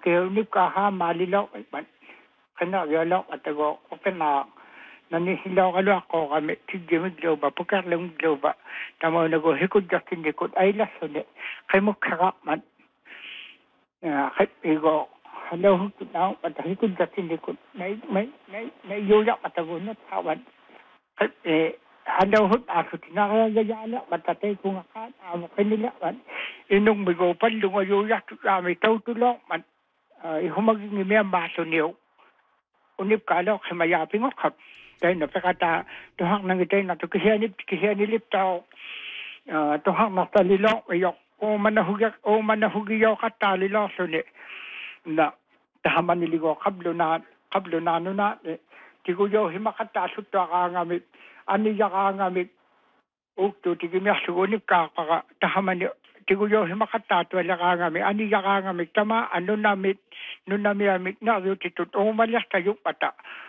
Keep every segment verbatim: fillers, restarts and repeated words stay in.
pakiunip ka ha malilo man kana yalo atago opena nani hilaw kalo ako kami tigimig loba pukarlang loba tamo nago hikod jakin hikod ay lasone kay mo karak man kay igo hello hukod na at hikod jakin hikod may may may may yoyak atago na tawan kay eh hello hukod aso tinakayayala matatay kung akan amo kanila man inong bigo pan lungayoyak kami tawtulong man ihumaging may maso niyo unip kalo kamayaping okap dahil napakata tuhang nang itay na to kisianip kisianilip tao tuhang natalilo ayok o manahugyak o manahugiyaw katalilo so ni na tahaman niligo kablo na kablo na no na tiguyo himakata sutto ka ngamit ani ya ka ngamit ukto tigimya sugunip ka ka tahaman tiguyo himakata to la ka ngamit ani ya ka ngamit tama ano namit no nami na yo titut o malas tayo pata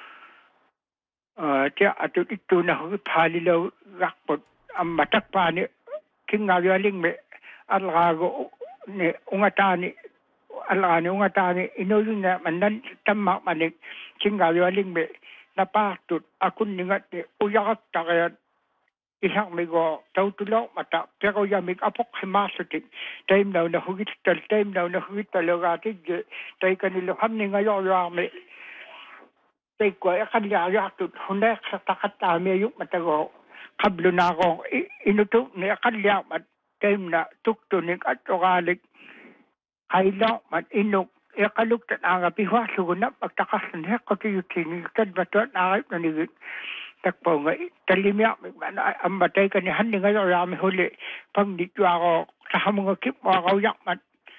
Tia atut itu na palilaw rakpot ang matakpa ni kingawaling me algago ni ungatani alani ungatani inoyun na manan tamak manik kingawaling me napatut akun ningat ni uyakat takayat isang migo tautulong mata pero yamig apok himasutik time now na hugit tal time now na hugit talagatig tay kanilo hamni ngayon yami tay ko akanya yakut hundak sa takata me yung matago kablo na ako inuto ni akalya mat time na tukto ni atogalik kaila mat inuk ikaluk ta nga piwa suguna pagtakas ni ko tiyutin kad batot na na ni takpo nga talimya ang matay ka ni handi nga rami huli pang dito ako sa mga kip mo ako yak mat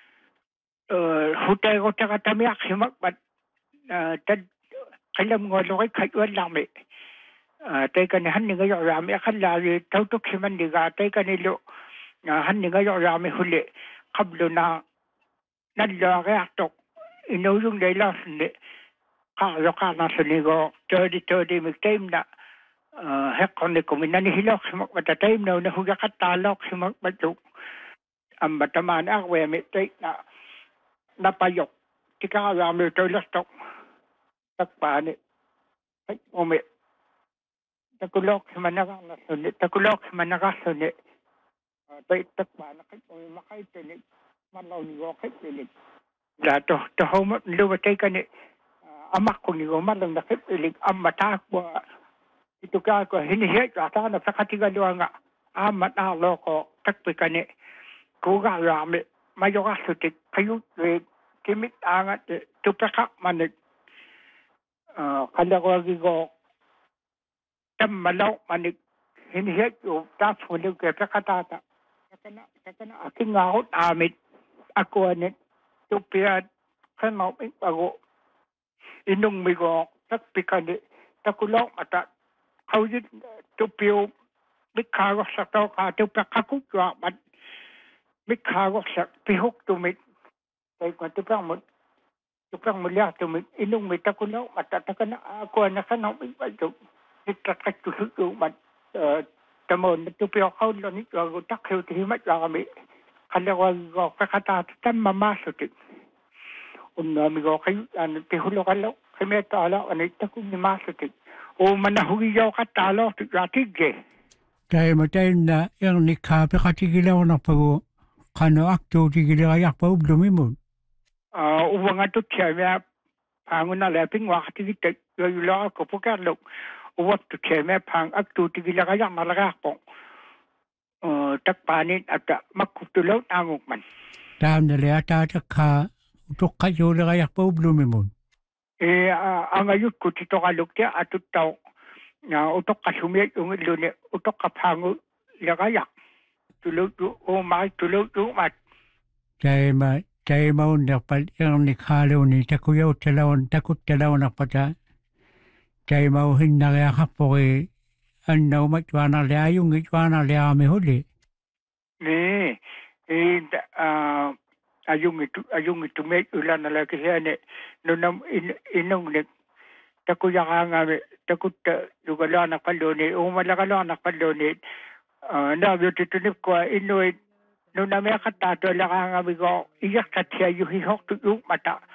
hutay ko takatamiyak himak mat tad kalam ngo lo kay kaywan lang me tay ka ni han ni ngayo rami akala ri tawtok himan ni ga tay ka ni lo han ni ngayo rami huli kablo na nadlo reaktok ino yung daylas ni ka lo ka na sunigo thirty thirty mig time na hekon ni kumina ni hilok himak mata time na nahuga katalok himak matuk ang bataman akwe me tay na napayok tika rami toilas tok takpa ni ay ome takulok manaka na suni takulok manaka suni tay takpa na kay ome makay tinig malaw ni go kay tinig la to to homo luwa tay kani amak ko ni go malang na kay tinig amata ko ito ka ko hinihet ata na sa katigaluwa nga amat na loko takpi kani kuga rami mayoga sutik kayo kimit angat tupakak manig kanda ko gigo tam malaw manik hinihet yo tas hulig ke pakatata kana kana aking ngahot amit ako anet tupiat kanaw ing pago inong migo takpikani takulok mata hawit tupio mikhago sa to ka tupakakutwa mat mikhago sa pihok tumit tay ko tupang tukang mulia tumit inong may takunaw matataka na ako na kanaw ito nitatak tusuto mat tamon natupiyo kaw lo nito ako takhiw tihimat lang kami kalawag ko kakatata tam mamasutik unami ko kayo tihulo kalaw kami tala anay takong ni masutik o manahugiyaw katalo tigatig eh kaya matayin na yung nikape katigilaw na pago kano akto tigilaw ayak pa ublumimod Uh, uwang ato tiyame pangun na leping wakati kita yula ko pukarlok uwat to tiyame pang akto tigila kaya malaga po uh, takpanin at makutulaw tangok man. Dahil nila ata ka utok kayo na kaya pa ublumimon? Eh, uh, ang ayut ko tito kalok tiya atot tao na utok kasumiyat yung ilune utok kapangu lagayak tulog o makitulog umat. Kaya ma Kaya mau dapat yang ni kalau ni takuyaw talawan takut talawan apa ta? Kaya mau hinda kaya kapore anda umat wana le ayung wana le ame huli. Ne, eh ayung itu ayung itu mek ulan ala kisane nunam inong ne takuyaka ngame takut juga lana kalone o malaka lana kalone na yo titunip ko inoy no na may katato lang ang amigo iyak katya yung hihok tuyong mata